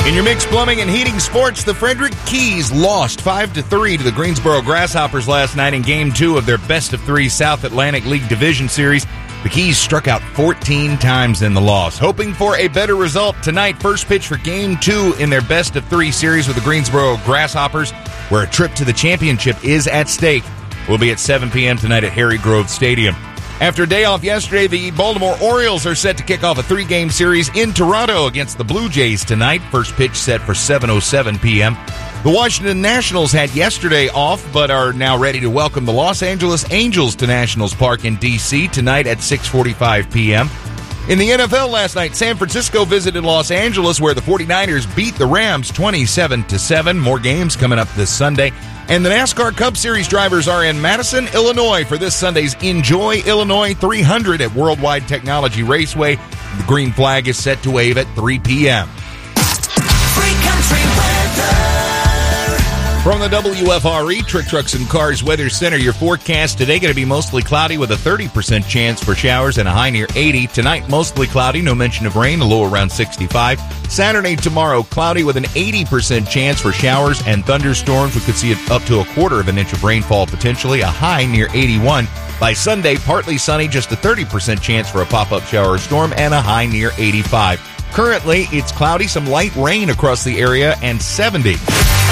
In your mixed plumbing and heating sports, the Frederick Keys lost 5-3 to the Greensboro Grasshoppers last night in Game 2 of their best-of-3 South Atlantic League Division Series. The Keys struck out 14 times in the loss. Hoping for a better result tonight, first pitch for Game 2 in their best-of-3 series with the Greensboro Grasshoppers, where a trip to the championship is at stake, will be at 7 p.m. tonight at Harry Grove Stadium. After a day off yesterday, the Baltimore Orioles are set to kick off a 3-game series in Toronto against the Blue Jays tonight. First pitch set for 7:07 p.m. The Washington Nationals had yesterday off, but are now ready to welcome the Los Angeles Angels to Nationals Park in D.C. tonight at 6:45 p.m. In the NFL last night, San Francisco visited Los Angeles, where the 49ers beat the Rams 27-7. More games coming up this Sunday. And the NASCAR Cup Series drivers are in Madison, Illinois for this Sunday's Enjoy Illinois 300 at Worldwide Technology Raceway. The green flag is set to wave at 3 p.m. Free country weather. From the WFRE Trick Trucks and Cars Weather Center, your forecast today going to be mostly cloudy with a 30% chance for showers and a high near 80. Tonight, mostly cloudy, no mention of rain, a low around 65. Saturday, tomorrow, cloudy with an 80% chance for showers and thunderstorms. We could see up to a quarter of an inch of rainfall potentially, a high near 81. By Sunday, partly sunny, just a 30% chance for a pop-up shower or storm, and a high near 85. Currently, it's cloudy, some light rain across the area, and 70.